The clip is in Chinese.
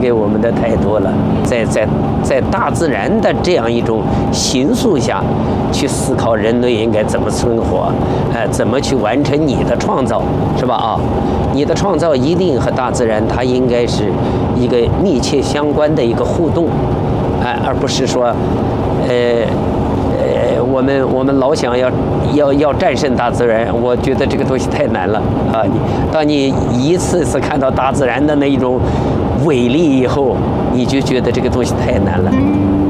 给我们的太多了。在大自然的这样一种形塑下，去思考人类应该怎么生活，怎么去完成你的创造，是吧？啊，你的创造一定和大自然它应该是一个密切相关的一个互动，而不是说，我们老想要战胜大自然，我觉得这个东西太难了啊！当你一次次看到大自然的那一种伟力以后，你就觉得这个东西太难了。